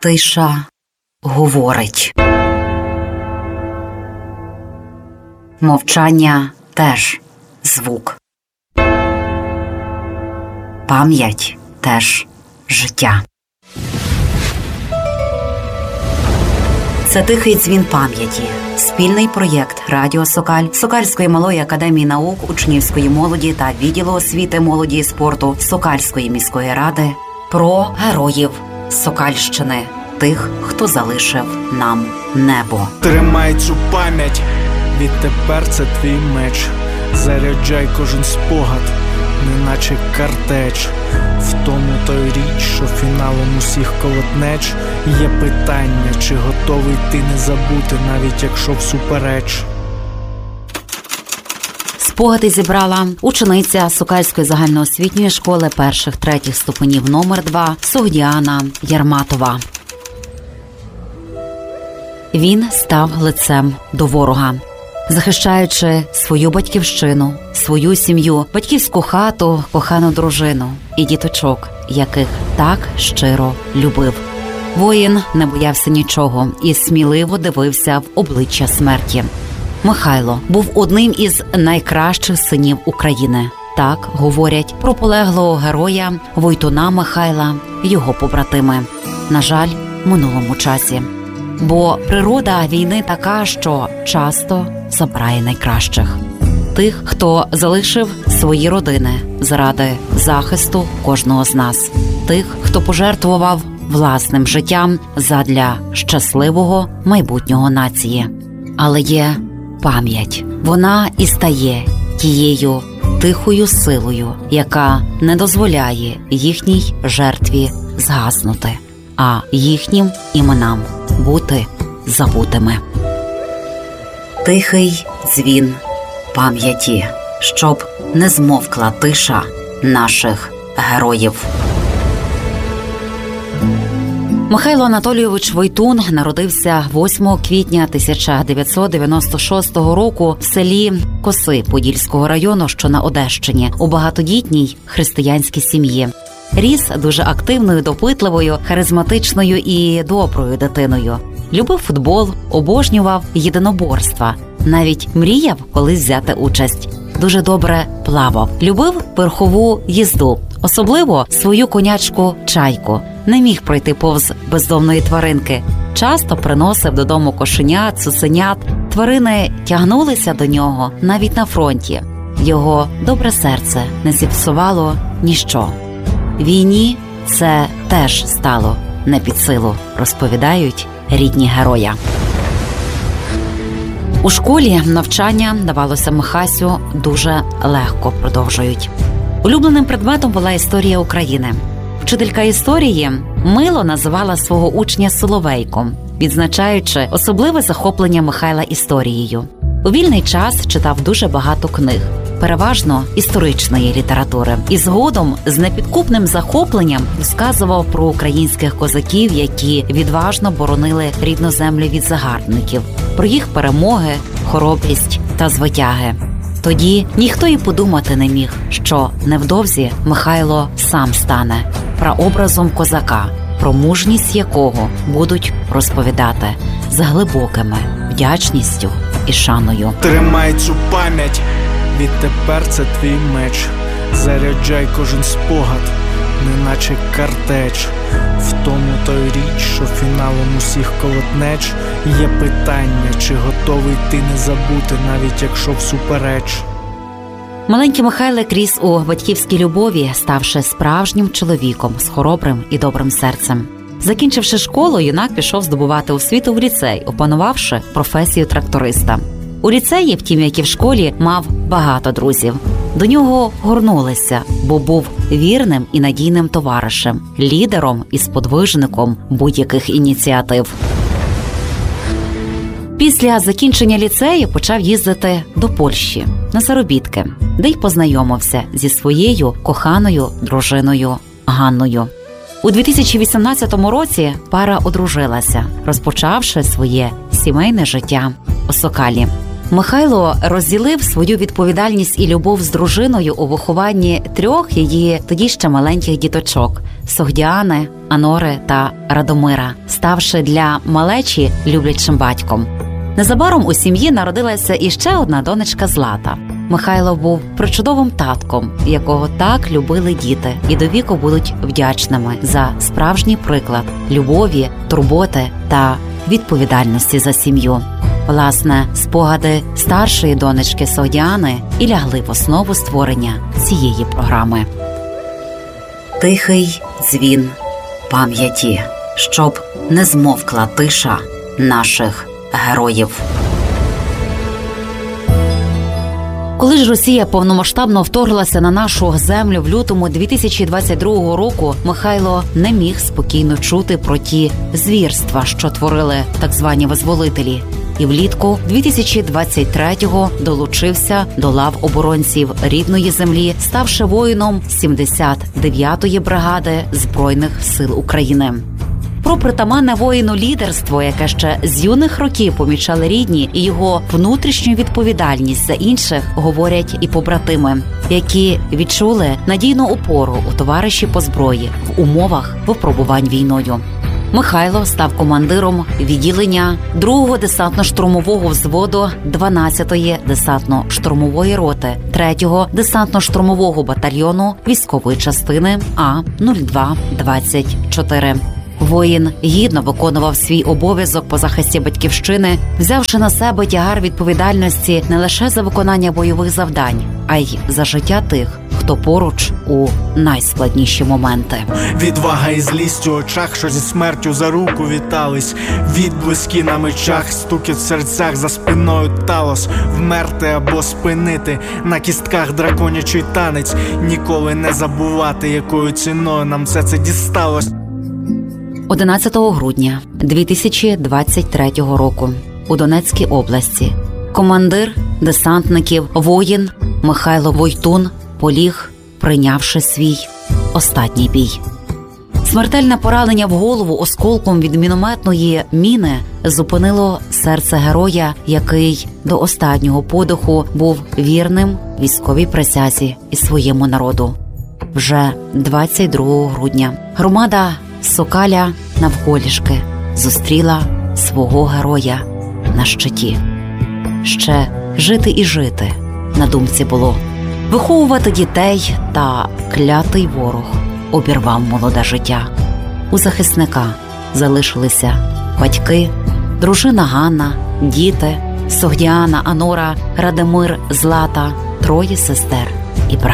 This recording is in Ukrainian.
Тиша говорить. Мовчання теж звук. Пам'ять теж життя. Це тихий дзвін пам'яті. Спільний проєкт Радіо Сокаль, Сокальської малої академії наук, учнівської молоді та відділу освіти, молоді і спорту Сокальської міської ради про героїв Сокальщини, тих, хто залишив нам небо. Тримай цю пам'ять, відтепер це твій меч. Заряджай кожен спогад, неначе картеч. В тому той річ, що фіналом усіх колотнеч. Є питання, чи готовий ти не забути, навіть якщо всупереч. Спогади зібрала учениця Сокальської загальноосвітньої школи перших-третіх ступенів номер 2 Согдіана Ярматова. Він став лицем до ворога, захищаючи свою батьківщину, свою сім'ю, батьківську хату, кохану дружину і діточок, яких так щиро любив. Воїн не боявся нічого і сміливо дивився в обличчя смерті. Михайло був одним із найкращих синів України. Так говорять про полеглого героя Войтуна Михайла його побратими. На жаль, в минулому часі. Бо природа війни така, що часто забирає найкращих. Тих, хто залишив свої родини заради захисту кожного з нас. Тих, хто пожертвував власним життям задля щасливого майбутнього нації. Але є пам'ять. Вона і стає тією тихою силою, яка не дозволяє їхній жертві згаснути, а їхнім іменам бути забутими. Тихий дзвін пам'яті, щоб не змовкла тиша наших героїв. Михайло Анатолійович Войтун народився 8 квітня 1996 року в селі Коси Подільського району, що на Одещині, у багатодітній християнській сім'ї. Ріс дуже активною, допитливою, харизматичною і доброю дитиною. Любив футбол, обожнював єдиноборства. Навіть мріяв колись взяти участь. Дуже добре плавав. Любив верхову їзду. Особливо свою конячку Чайку. Не міг пройти повз бездомної тваринки. Часто приносив додому кошенят, цуценят. Тварини тягнулися до нього навіть на фронті. Його добре серце не зіпсувало ніщо. Війні це теж стало не під силу, розповідають рідні героя. У школі навчання давалося Михасю дуже легко, продовжують. Улюбленим предметом була історія України. Вчителька історії мило називала свого учня Соловейком, відзначаючи особливе захоплення Михайла історією. У вільний час читав дуже багато книг, переважно історичної літератури. І згодом з непідкупним захопленням розказував про українських козаків, які відважно боронили рідну землю від загарбників, про їх перемоги, хоробрість та звитяги. Тоді ніхто і подумати не міг, що невдовзі Михайло сам стане прообразом козака, про мужність якого будуть розповідати з глибокими вдячністю і шаною. Тримай цю пам'ять, відтепер це твій меч. Заряджай кожен спогад, неначе картеч. В тому той річ, що фіналом усіх колотнеч. Є питання, чи готовий ти не забути, навіть якщо всупереч. Маленький Михайлик ріс у батьківській любові, ставши справжнім чоловіком з хоробрим і добрим серцем. Закінчивши школу, юнак пішов здобувати освіту в ліцей, опанувавши професію тракториста. У ліцеї, втім, як і в школі, мав багато друзів. До нього горнулися, бо був вірним і надійним товаришем, лідером і сподвижником будь-яких ініціатив. Після закінчення ліцею почав їздити до Польщі на заробітки, де й познайомився зі своєю коханою дружиною Ганною. У 2018 році пара одружилася, розпочавши своє сімейне життя у Сокалі. Михайло розділив свою відповідальність і любов з дружиною у вихованні 3 її тоді ще маленьких діточок – Согдіани, Анори та Радомира, ставши для малечі люблячим батьком. Незабаром у сім'ї народилася іще одна донечка Злата. Михайло був причудовим татком, якого так любили діти, і до віку будуть вдячними за справжній приклад любові, турботи та відповідальності за сім'ю. Власне, спогади старшої донечки Согдіани і лягли в основу створення цієї програми. Тихий дзвін пам'яті, щоб не змовкла тиша наших героїв. Коли ж Росія повномасштабно вторглася на нашу землю в лютому 2022 року, Михайло не міг спокійно чути про ті звірства, що творили так звані визволителі. І влітку 2023-го долучився до лав оборонців рідної землі, ставши воїном 79-ї бригади Збройних сил України. Про притаманне воїну лідерство, яке ще з юних років помічали рідні, і його внутрішню відповідальність за інших говорять і побратими, які відчули надійну опору у товариші по зброї в умовах випробувань війною. Михайло став командиром відділення 2-го десантно-штурмового взводу 12-ї десантно-штурмової роти 3-го десантно-штурмового батальйону військової частини А-02-24. Воїн гідно виконував свій обов'язок по захисті батьківщини, взявши на себе тягар відповідальності не лише за виконання бойових завдань, а й за життя тих, хто поруч у найскладніші моменти. Відвага і злість у очах, що зі смертю за руку вітались. Відблиски на мечах, стукіт в серцях, за спиною талос. Вмерти або спинити, на кістках драконячий танець. Ніколи не забувати, якою ціною нам все це дісталось. 11 грудня 2023 року у Донецькій області командир десантників, воїн Михайло Войтун поліг, прийнявши свій останній бій. Смертельне поранення в голову осколком від мінометної міни зупинило серце героя, який до останнього подиху був вірним військовій присязі і своєму народу. Вже 22 грудня громада Сокаля навколішки зустріла свого героя на щиті. Ще жити і жити на думці було. Виховувати дітей, та клятий ворог обірвав молоде життя. У захисника залишилися батьки, дружина Ганна, діти, Согдіана, Анора, Радомир, Злата, 3 сестер і брат.